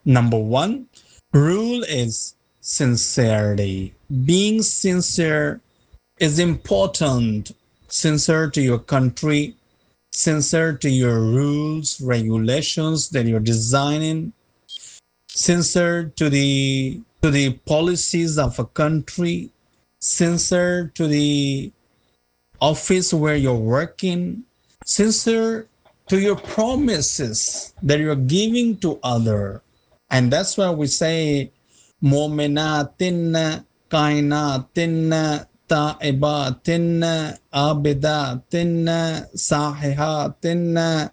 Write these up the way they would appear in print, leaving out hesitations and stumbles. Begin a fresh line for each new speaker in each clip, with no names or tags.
Number one, rule is sincerity. Being sincere is important. Sincere to your country, sincere to your rules, regulations that you're designing, sincere to the policies of a country, sincere to the office where you're working, sincere to your promises that you're giving to other. And that's why we say mu'minatin, kainatin, ta'ibatin, abidatin, sahihatin,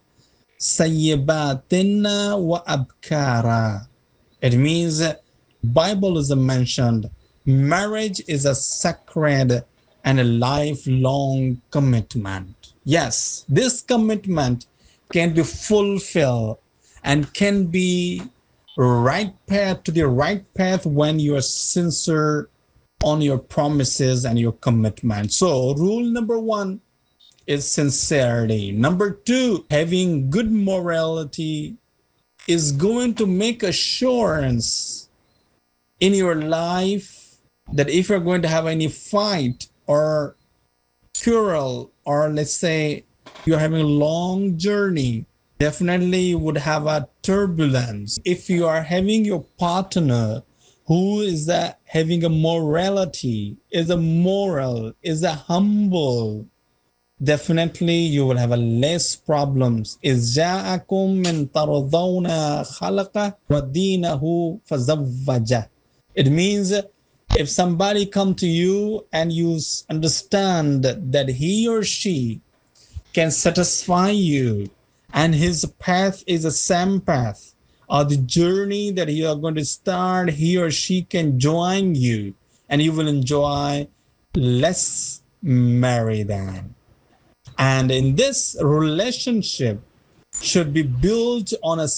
sayyibatin, wa abkara. It means Bible is mentioned. Marriage is a sacred and a lifelong commitment. Yes, this commitment can be fulfilled and can be right path to the right path when you are sincere on your promises and your commitment. So, rule number one is sincerity. Number two, having good morality is going to make assurance in your life that if you're going to have any fight or quarrel, or let's say you're having a long journey, definitely you would have a turbulence. If you are having your partner who is having a morality, is a moral, is a humble, definitely you will have a less problems. إِذْ جَاءَكُم مِّن تَرْضَوْنَ خَلَقَهُ وَدِينَهُ فَزَوَّجَهُ. It means if somebody come to you and you understand that he or she can satisfy you and his path is the same path, or the journey that you are going to start, he or she can join you and you will enjoy, let's marry them. And in this relationship should be built on a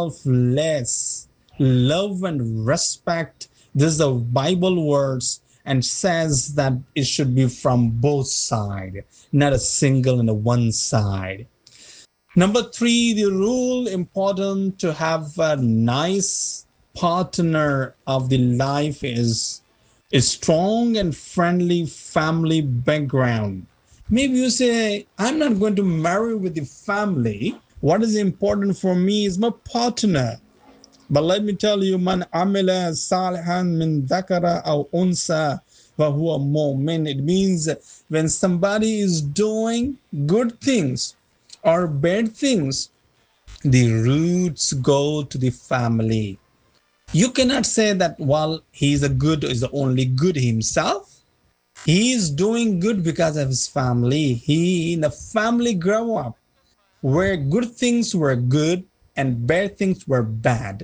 selfless love and respect. This is the Bible words and says that it should be from both sides, not a single and a one side. Number three, the rule important to have a nice partner of the life is a strong and friendly family background. Maybe you say, I'm not going to marry with the family. What is important for me is my partner. But let me tell you, man amila salihan min dhakara aw unsa fahuwa mu'min. It means when somebody is doing good things or bad things, the roots go to the family. You cannot say that, well, he's a good, is the only good himself. He is doing good because of his family. He in the family grew up where good things were good and bad things were bad.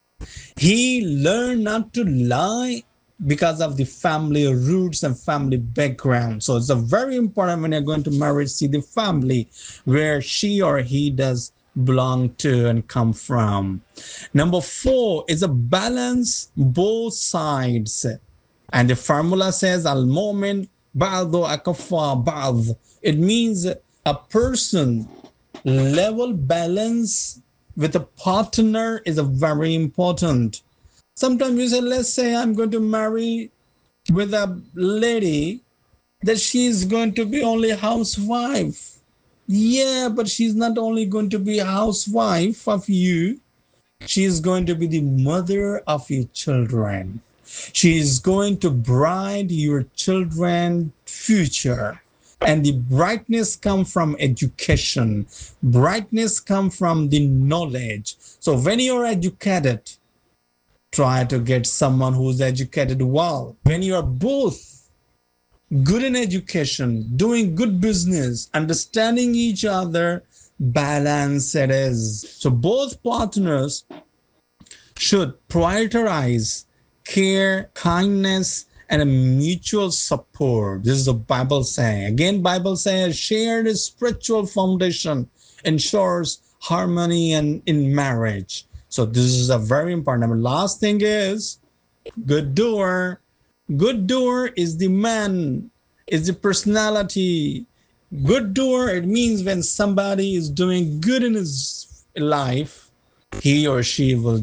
He learned not to lie because of the family roots and family background. So it's a very important when you're going to marry, see the family where she or he does belong to and come from. Number four is a balance both sides. And the formula says al moment ba'du akafa ba'd. It means a person level balance with a partner is a very important. Sometimes you say, let's say I'm going to marry with a lady that she's going to be only housewife. Yeah, but she's not only going to be a housewife of you, she is going to be the mother of your children. She is going to bride your children's future. And the brightness come from education. Brightness come from the knowledge. So when you're educated, try to get someone who's educated well. When you are both good in education, doing good business, understanding each other, balance it is. So both partners should prioritize care, kindness, and a mutual support. This is the Bible saying. Again, Bible saying a shared spiritual foundation ensures harmony and in marriage. So this is a very important. And last thing is good doer. Good doer is the man, is the personality. Good doer, it means when somebody is doing good in his life, he or she will